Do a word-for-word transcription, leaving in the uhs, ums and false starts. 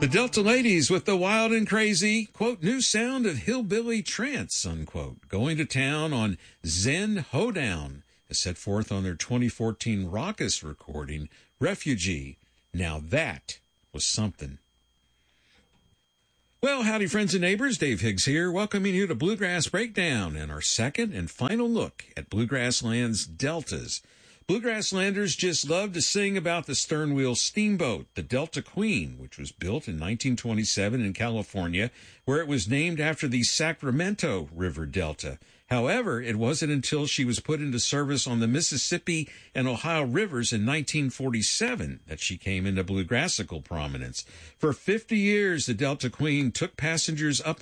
The Delta Ladies with the wild and crazy, quote, new sound of hillbilly trance, unquote, going to town on Zen Hoedown, as set forth on their twenty fourteen raucous recording, Refugee. Now that was something. Well, howdy, friends and neighbors. Dave Higgs here, welcoming you to Bluegrass Breakdown and our second and final look at Bluegrass Land's deltas. Bluegrass Landers just love to sing about the stern-wheel steamboat, the Delta Queen, which was built in nineteen twenty-seven in California, where it was named after the Sacramento River Delta. However, it wasn't until she was put into service on the Mississippi and Ohio rivers in nineteen forty-seven that she came into bluegrassical prominence. For fifty years, the Delta Queen took passengers up